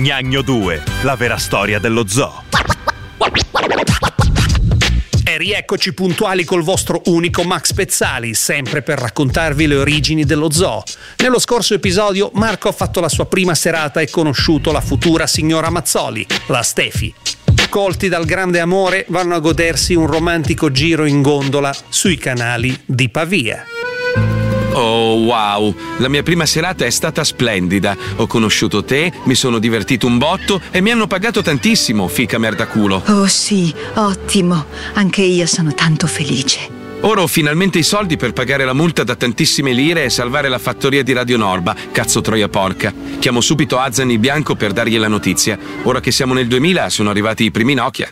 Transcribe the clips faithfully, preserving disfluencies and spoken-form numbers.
Gnagno due, la vera storia dello zoo. E rieccoci puntuali col vostro unico Max Pezzali, sempre per raccontarvi le origini dello zoo. Nello scorso episodio Marco ha fatto la sua prima serata e conosciuto la futura signora Mazzoli, la Stefi. Colti dal grande amore, vanno a godersi un romantico giro in gondola sui canali di Pavia. Oh wow, la mia prima serata è stata splendida. Ho conosciuto te, mi sono divertito un botto e mi hanno pagato tantissimo, fica merda culo. Oh sì, ottimo, anche io sono tanto felice. Ora ho finalmente i soldi per pagare la multa da tantissime lire e salvare la fattoria di Radio Norba, cazzo troia porca. Chiamo subito Azan il Bianco per dargli la notizia. Ora che siamo nel duemila sono arrivati i primi Nokia.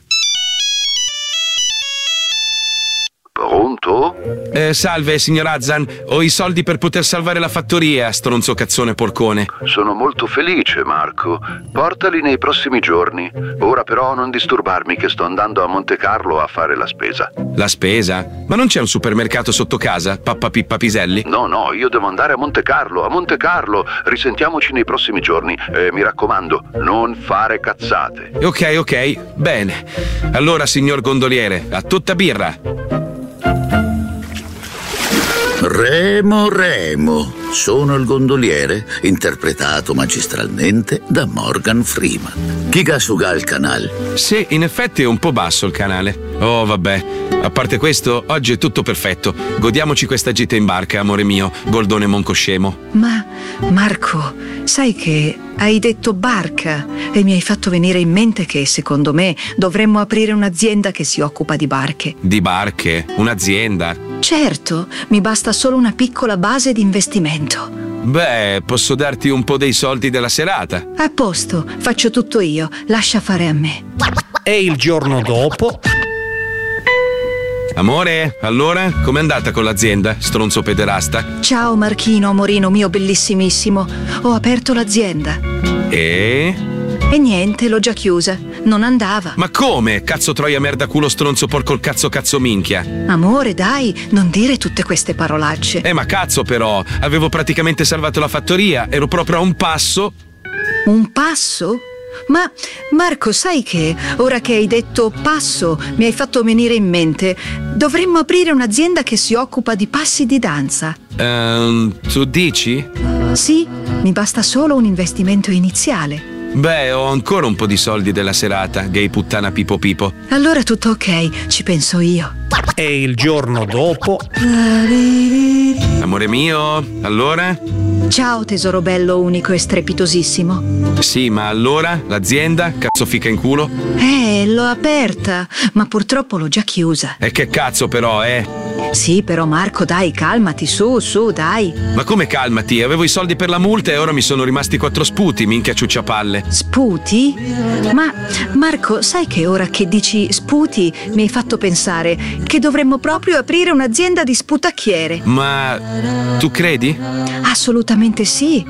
Pronto? Eh, salve, signor Azan. Ho i soldi per poter salvare la fattoria, stronzo cazzone porcone. Sono molto felice, Marco. Portali nei prossimi giorni. Ora però non disturbarmi che sto andando a Monte Carlo a fare la spesa. La spesa? Ma non c'è un supermercato sotto casa, Pappa Pippa Piselli? No, no, io devo andare a Monte Carlo, a Monte Carlo. Risentiamoci nei prossimi giorni. Eh, mi raccomando, non fare cazzate. Ok, ok, bene. Allora, signor gondoliere, a tutta birra. Remo, Remo, sono il gondoliere, interpretato magistralmente da Morgan Freeman. Chi gasuga il canale? Sì, in effetti è un po' basso il canale. Oh, vabbè. A parte questo, oggi è tutto perfetto. Godiamoci questa gita in barca, amore mio, Goldone Moncoscemo. Ma, Marco, sai che hai detto barca e mi hai fatto venire in mente che, secondo me, dovremmo aprire un'azienda che si occupa di barche. Di barche? Un'azienda? Certo, mi basta solo una piccola base di investimento. Beh, posso darti un po' dei soldi della serata. A posto, faccio tutto io, lascia fare a me. E il giorno dopo... Amore, allora, com'è andata con l'azienda, stronzo pederasta? Ciao Marchino, amorino mio bellissimissimo. Ho aperto l'azienda. E? E niente, l'ho già chiusa. Non andava. Ma come? Cazzo troia merda culo stronzo porco il cazzo cazzo minchia. Amore, dai, non dire tutte queste parolacce. Eh ma cazzo però, avevo praticamente salvato la fattoria, ero proprio a un passo. Un passo? Ma Marco, sai che ora che hai detto passo mi hai fatto venire in mente, dovremmo aprire un'azienda che si occupa di passi di danza. Ehm, tu dici? Sì, mi basta solo un investimento iniziale. Beh, ho ancora un po' di soldi della serata, gay puttana pipo pipo. Allora tutto ok, ci penso io. E il giorno dopo... Amore mio, allora? Ciao tesoro bello, unico e strepitosissimo. Sì, ma allora? L'azienda? Cazzo fica in culo? Eh, l'ho aperta, ma purtroppo l'ho già chiusa. E che cazzo però, eh? Sì, però Marco, dai, calmati, su, su, dai. Ma come calmati? Avevo i soldi per la multa e ora mi sono rimasti quattro sputi, minchia ciucciapalle. Sputi? Ma, Marco, sai che ora che dici sputi mi hai fatto pensare che dovremmo proprio aprire un'azienda di sputacchiere. Ma tu credi? Assolutamente sì.